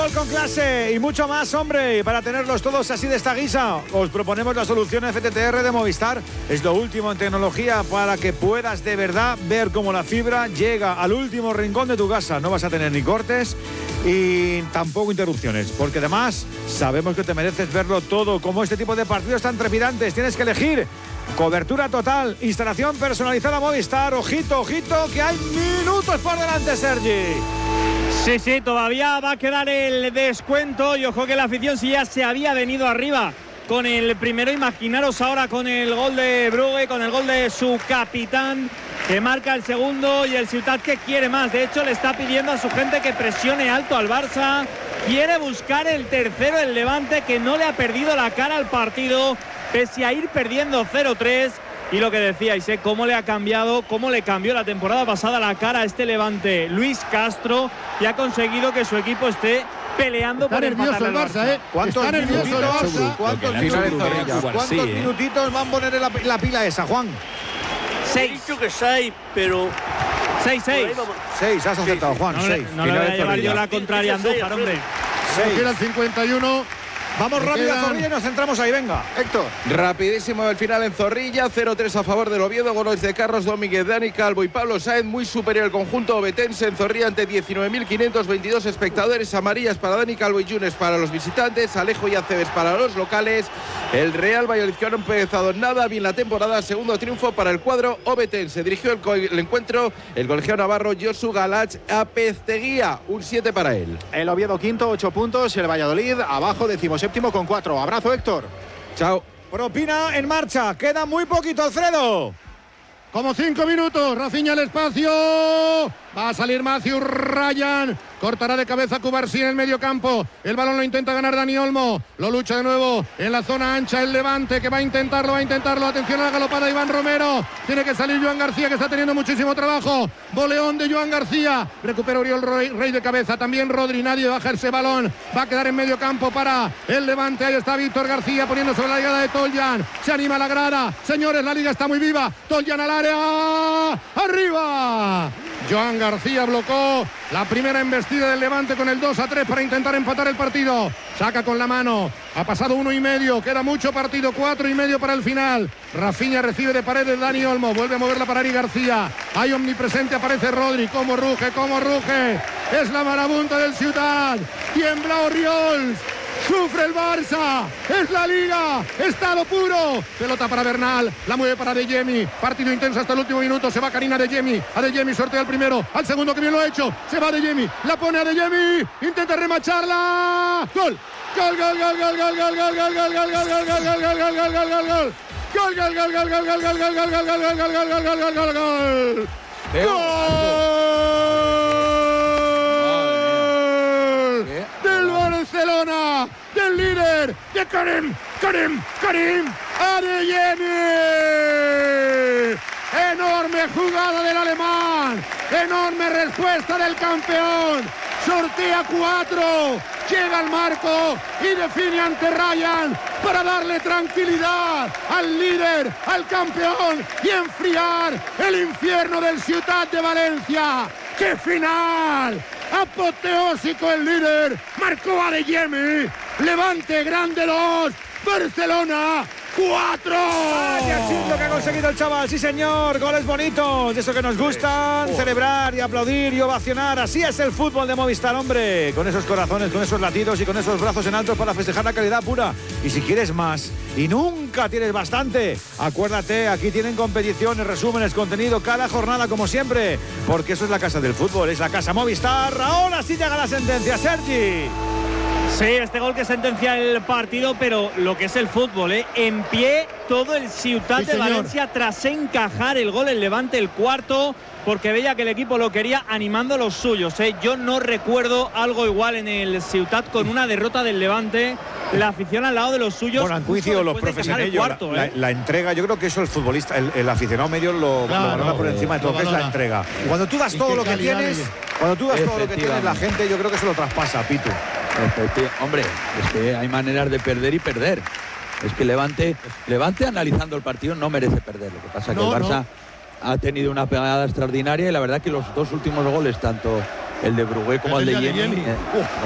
Con clase y mucho más, hombre. Y para tenerlos todos así de esta guisa, os proponemos la solución FTTR de Movistar. Es lo último en tecnología para que puedas de verdad ver cómo la fibra llega al último rincón de tu casa. No vas a tener ni cortes y tampoco interrupciones, porque además sabemos que te mereces verlo todo, como este tipo de partidos tan trepidantes. Tienes que elegir cobertura total, instalación personalizada Movistar. Ojito, ojito, que hay minutos por delante, Sergi. Sí, todavía va a quedar el descuento y ojo que la afición sí ya se había venido arriba con el primero. Imaginaros ahora con el gol de Brugge, con el gol de su capitán que marca el segundo, y el Ciutat que quiere más. De hecho le está pidiendo a su gente que presione alto al Barça. Quiere buscar el tercero, el Levante, que no le ha perdido la cara al partido pese a ir perdiendo 0-3. Y lo que decíais, cómo le ha cambiado, cómo le cambió la temporada pasada la cara a este Levante Luis Castro, y ha conseguido que su equipo esté peleando por empatar al Barça. ¿Cuántos minutitos van a poner en la pila esa, Juan? 6. Dicho que 6, pero 6. 6, has acertado, Juan. 6. No le voy a llevar yo la contraria a Andújar, hombre. 6. Queda el 51. Vamos rápido a Zorrilla y nos centramos ahí, venga, Héctor. Rapidísimo el final en Zorrilla, 0-3 a favor del Oviedo, goles de Carlos Domínguez, Dani Calvo y Pablo Sáenz. Muy superior el conjunto obetense en Zorrilla ante 19.522 espectadores. Amarillas para Dani Calvo y Yunes para los visitantes, Alejo y Aceves para los locales. El Real Valladolid, que no ha empezado nada bien la temporada, segundo triunfo para el cuadro obetense. Dirigió el encuentro el colegiado navarro Josu Galach Apezteguía, un 7 para él. El Oviedo quinto, 8 puntos, el Valladolid abajo, 17º con 4. Abrazo, Héctor. Chao. Propina en marcha, queda muy poquito, Alfredo. Como 5 minutos, Rafinha al espacio. Va a salir Matthew Ryan. Cortará de cabeza Cubarsí en el medio campo. El balón lo intenta ganar Dani Olmo. Lo lucha de nuevo en la zona ancha el Levante, que va a intentarlo. Atención a la galopada de Iván Romero. Tiene que salir Joan García, que está teniendo muchísimo trabajo. Boleón de Joan García. Recupera Oriol Rey de cabeza. También Rodri. Nadie baja ese balón. Va a quedar en medio campo para el Levante. Ahí está Víctor García poniendo sobre la llegada de Toljan. Se anima la grada. Señores, la liga está muy viva. Toljan al área. ¡Arriba! Joan García blocó la primera embestida del Levante con el 2-3 para intentar empatar el partido. Saca con la mano. Ha pasado 1,5. Queda mucho partido. 4,5 para el final. Rafinha recibe de Paredes Dani Olmo. Vuelve a moverla para Ari García. Hay omnipresente. Aparece Rodri. ¡Cómo ruge! ¡Cómo ruge! Es la marabunta del Ciutat. Tiembla Oriols. Sufre el Barça, es la Liga, estado puro. Pelota para Bernal, la mueve para Adeyemi. Partido intenso hasta el último minuto. Se va Karina Adeyemi. Adeyemi sortea al primero, al segundo, que bien lo ha hecho. Se va Adeyemi, la pone Adeyemi. Intenta remacharla. Gol. Gol, gol, gol, gol, gol, gol, gol, gol, gol, gol, gol, gol, gol, gol, gol, gol, gol, gol, gol. Gol, gol, gol, gol, gol, gol, gol, gol, gol, gol, gol, gol, gol, gol, gol, gol. Barcelona, del líder, de Karim Adeyemi. Enorme jugada del alemán, enorme respuesta del campeón. Sortea 4, llega al marco y define ante Ryan para darle tranquilidad al líder, al campeón, y enfriar el infierno del Ciutat de Valencia. ¡Qué final! Apoteósico el líder, marcó Adeyemi. Levante grande 2, Barcelona 4. ¡Vaya chito que ha conseguido el chaval! Sí, señor, goles bonitos, de eso que nos gustan, celebrar y aplaudir y ovacionar. Así es el fútbol de Movistar, hombre, con esos corazones, con esos latidos y con esos brazos en alto para festejar la calidad pura. Y si quieres más y nunca tienes bastante, acuérdate, aquí tienen competiciones, resúmenes, contenido cada jornada como siempre, porque eso es la casa del fútbol, es la casa Movistar. Ahora sí llega la sentencia, Sergi. Sí, este gol que sentencia el partido, pero lo que es el fútbol, en pie todo el Ciutat de Valencia tras encajar el gol, el Levante el cuarto, porque veía que el equipo lo quería animando los suyos. Yo no recuerdo algo igual en el Ciutat con una derrota del Levante. La afición al lado de los suyos. Bueno, han coincidido los profesionales. La entrega, yo creo que eso el futbolista, el aficionado medio lo valora por encima de todo, que es la entrega. Cuando tú das todo lo que tienes, la gente, yo creo que eso lo traspasa, Pitu. Hombre, es que hay maneras de perder y perder. Es que Levante analizando el partido no merece perder. Lo que pasa es que el Barça ha tenido una pegada extraordinaria y la verdad que los dos últimos goles, tanto el de Brugge como el de Yemi,